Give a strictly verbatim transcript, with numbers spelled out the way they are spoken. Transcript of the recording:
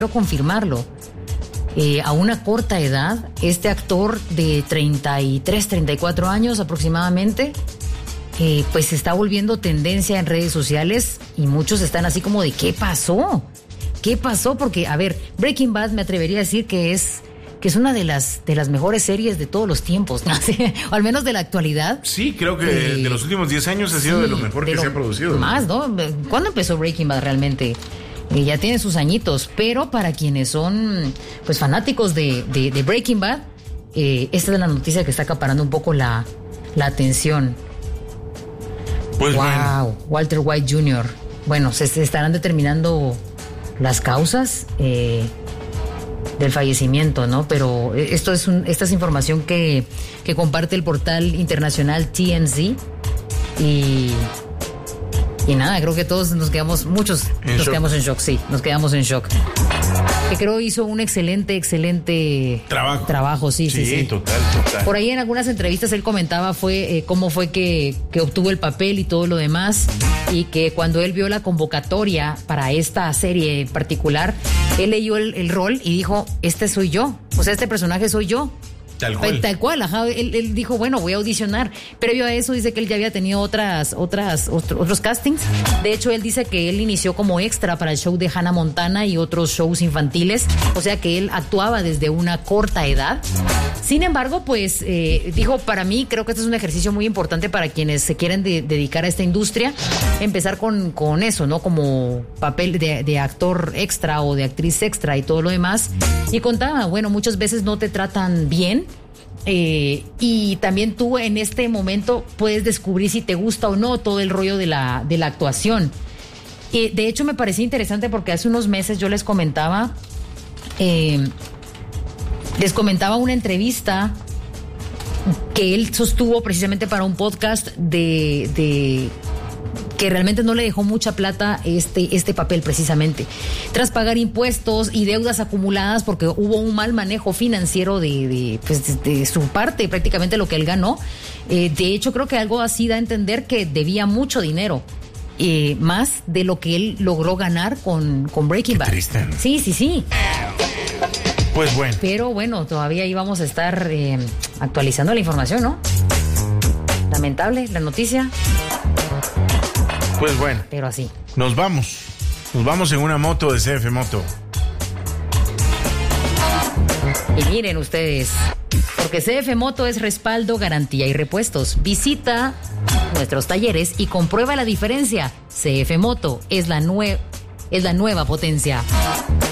quiero confirmarlo. Eh, a una corta edad, este actor de treinta y tres, treinta y cuatro años aproximadamente, eh, pues se está volviendo tendencia en redes sociales y muchos están así como de ¿qué pasó? ¿Qué pasó? Porque, a ver, Breaking Bad me atrevería a decir que es... que es una de las de las mejores series de todos los tiempos, ¿no? O al menos de la actualidad. Sí, creo que eh, de los últimos diez años ha sido sí, de lo mejor que lo, se ha producido. Más, ¿no? ¿Cuándo empezó Breaking Bad realmente? Eh, ya tiene sus añitos, pero para quienes son pues fanáticos de, de, de Breaking Bad, eh, esta es la noticia que está acaparando un poco la, la atención. Pues wow, bueno. Walter White junior Bueno, se, se estarán determinando las causas eh, del fallecimiento, ¿no? Pero esto es un, esta es información que, que comparte el portal internacional T M Z y, y nada, creo que todos nos quedamos, muchos en nos shock. quedamos en shock, sí, nos quedamos en shock. Que creo hizo un excelente, excelente trabajo. Trabajo, sí, sí, sí. sí. total, total. Por ahí en algunas entrevistas él comentaba fue eh, cómo fue que, que obtuvo el papel y todo lo demás, y que cuando él vio la convocatoria para esta serie en particular, él leyó el, el rol y dijo, este soy yo, o sea, este personaje soy yo. Tal cual. Tal cual, ajá. Él, él dijo, bueno, voy a audicionar. Previo a eso dice que él ya había tenido otras, otras, otro, otros castings. De hecho, él dice que él inició como extra para el show de Hannah Montana y otros shows infantiles. O sea que él actuaba desde una corta edad. Sin embargo, pues, eh, dijo, para mí, creo que este es un ejercicio muy importante para quienes se quieren de, dedicar a esta industria. Empezar con, con eso, ¿no? Como papel de, de actor extra o de actriz extra y todo lo demás. Y contaba, bueno, muchas veces no te tratan bien. Eh, y también tú en este momento puedes descubrir si te gusta o no todo el rollo de la, de la actuación. Eh, de hecho, me parecía interesante porque hace unos meses yo les comentaba, eh, les comentaba una entrevista que él sostuvo precisamente para un podcast de, de que realmente no le dejó mucha plata este, este papel precisamente. Tras pagar impuestos y deudas acumuladas porque hubo un mal manejo financiero de, de, pues, de, de su parte, prácticamente lo que él ganó. Eh, de hecho, creo que algo así da a entender que debía mucho dinero. Eh, más de lo que él logró ganar con, con Breaking Bad. Qué triste. Sí, sí, sí. Pues bueno. Pero bueno, todavía íbamos a estar eh, actualizando la información, ¿no? Lamentable la noticia. Pues bueno. Pero así. Nos vamos. Nos vamos en una moto de C F Moto. Y miren ustedes, porque C F Moto es respaldo, garantía y repuestos. Visita nuestros talleres y comprueba la diferencia. C F Moto es la, nue- es la nueva potencia.